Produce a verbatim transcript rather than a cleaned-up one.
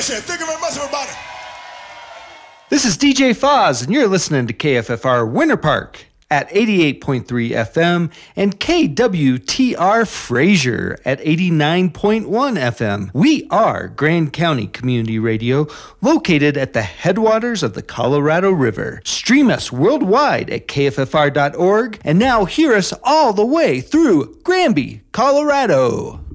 appreciate it. Thank you very much, everybody. This is D J Foz, and you're listening to K F F R Winter Park at eighty-eight point three F M and K W T R Fraser at eighty-nine point one F M. We are Grand County Community Radio, located at the headwaters of the Colorado River. Stream us worldwide at K F F R dot org, and now hear us all the way through Granby, Colorado.